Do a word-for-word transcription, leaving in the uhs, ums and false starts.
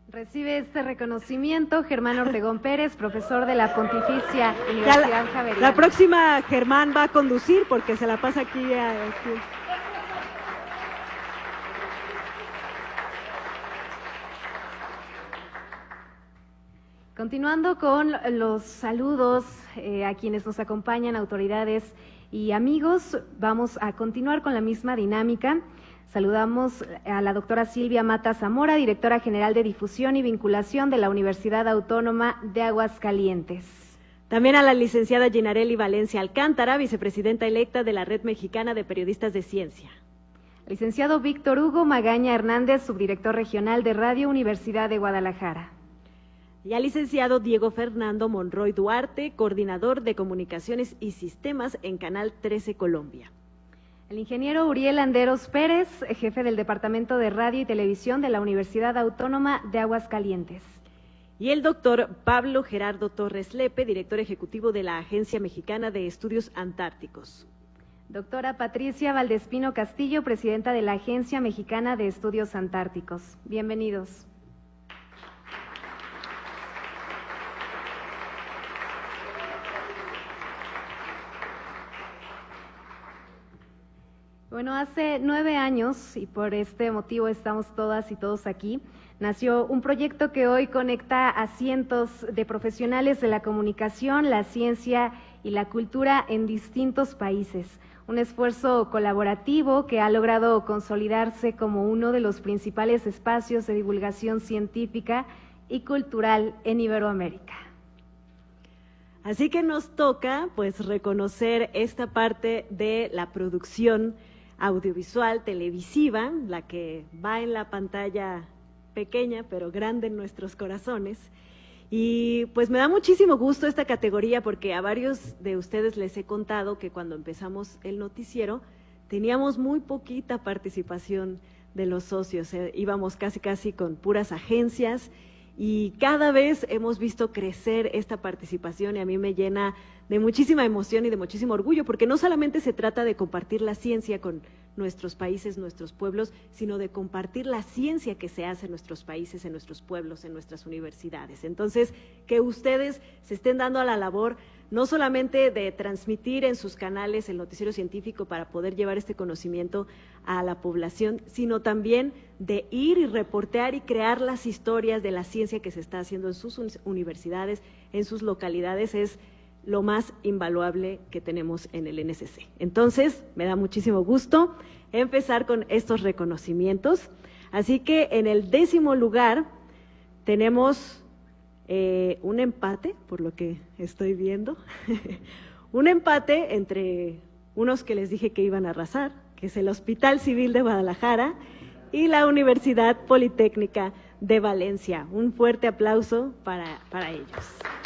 Recibe este reconocimiento Germán Ortegón Pérez, profesor de la Pontificia Universidad la, Javeriana. La próxima Germán va a conducir porque se la pasa aquí a... Aquí. Continuando con los saludos eh, a quienes nos acompañan, autoridades y amigos, vamos a continuar con la misma dinámica. Saludamos a la doctora Silvia Mata Zamora, directora general de difusión y vinculación de la Universidad Autónoma de Aguascalientes. También a la licenciada Ginarelli Valencia Alcántara, vicepresidenta electa de la Red Mexicana de Periodistas de Ciencia. Licenciado Víctor Hugo Magaña Hernández, subdirector regional de Radio Universidad de Guadalajara. Y al licenciado Diego Fernando Monroy Duarte, coordinador de Comunicaciones y Sistemas en Canal trece Colombia. El ingeniero Uriel Anderos Pérez, jefe del Departamento de Radio y Televisión de la Universidad Autónoma de Aguascalientes. Y el doctor Pablo Gerardo Torres Lepe, director ejecutivo de la Agencia Mexicana de Estudios Antárticos. Doctora Patricia Valdespino Castillo, presidenta de la Agencia Mexicana de Estudios Antárticos. Bienvenidos. Bueno, hace nueve años, y por este motivo estamos todas y todos aquí, nació un proyecto que hoy conecta a cientos de profesionales de la comunicación, la ciencia y la cultura en distintos países. Un esfuerzo colaborativo que ha logrado consolidarse como uno de los principales espacios de divulgación científica y cultural en Iberoamérica. Así que nos toca, pues, reconocer esta parte de la producción audiovisual, televisiva, la que va en la pantalla pequeña, pero grande en nuestros corazones. Y pues me da muchísimo gusto esta categoría porque a varios de ustedes les he contado que cuando empezamos el noticiero teníamos muy poquita participación de los socios, eh, íbamos casi casi con puras agencias y cada vez hemos visto crecer esta participación y a mí me llena de muchísima emoción y de muchísimo orgullo, porque no solamente se trata de compartir la ciencia con nuestros países, nuestros pueblos, sino de compartir la ciencia que se hace en nuestros países, en nuestros pueblos, en nuestras universidades. Entonces, que ustedes se estén dando a la labor no solamente de transmitir en sus canales el noticiero científico para poder llevar este conocimiento a la población, sino también de ir y reportear y crear las historias de la ciencia que se está haciendo en sus universidades, en sus localidades, es lo más invaluable que tenemos en el N S C. Entonces, me da muchísimo gusto empezar con estos reconocimientos. Así que en el décimo lugar tenemos eh, un empate, por lo que estoy viendo, un empate entre unos que les dije que iban a arrasar, que es el Hospital Civil de Guadalajara y la Universidad Politécnica de Valencia. Un fuerte aplauso para, para ellos.